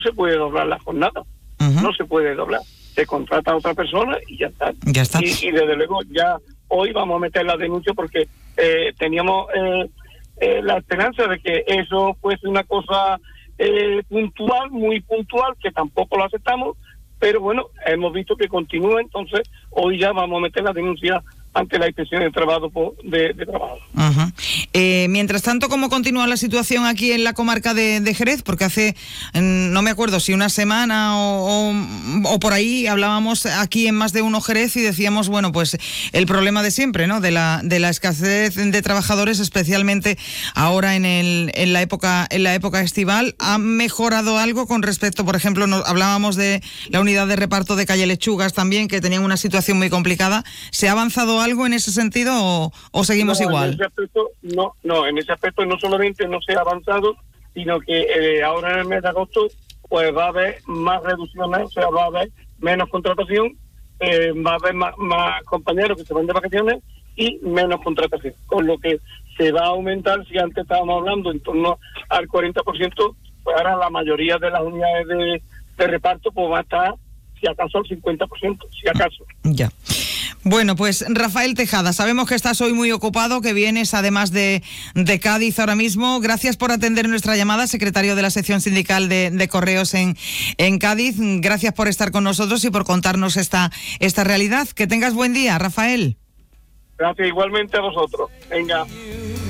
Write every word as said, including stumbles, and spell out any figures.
se puede doblar la jornada, uh-huh. no se puede doblar. Se contrata a otra persona y ya está. Ya está. Y, y desde luego ya hoy vamos a meter la denuncia porque eh, teníamos eh, eh, la esperanza de que eso fuese una cosa eh, puntual, muy puntual, que tampoco lo aceptamos, pero bueno, hemos visto que continúa, entonces hoy ya vamos a meter la denuncia ante la Inspección de Trabajo de, de Trabajo. Uh-huh. Eh, mientras tanto, ¿cómo continúa la situación aquí en la comarca de, de Jerez? Porque hace, no me acuerdo si una semana o, o, o por ahí hablábamos aquí en Más de Uno Jerez y decíamos, bueno, pues el problema de siempre, ¿no? De la de la escasez de trabajadores, especialmente ahora en el en la época en la época estival. ¿Ha mejorado algo con respecto, por ejemplo, nos, hablábamos de la unidad de reparto de Calle Lechugas también, que tenían una situación muy complicada? ¿Se ha avanzado algo en ese sentido o, o seguimos no, igual? En ese aspecto, no, no, en ese aspecto no solamente no se ha avanzado, sino que eh, ahora en el mes de agosto pues va a haber más reducciones, o sea, va a haber menos contratación, eh, va a haber más, más compañeros que se van de vacaciones y menos contratación, con lo que se va a aumentar. Si antes estábamos hablando en torno al cuarenta por ciento, pues ahora la mayoría de las unidades de, de reparto pues va a estar, si acaso, al cincuenta por ciento, si acaso. Ya. Bueno, pues Rafael Tejada, sabemos que estás hoy muy ocupado, que vienes además de, de Cádiz ahora mismo. Gracias por atender nuestra llamada, secretario de la sección sindical de, de Correos en, en Cádiz. Gracias por estar con nosotros y por contarnos esta, esta realidad. Que tengas buen día, Rafael. Gracias igualmente a vosotros. Venga.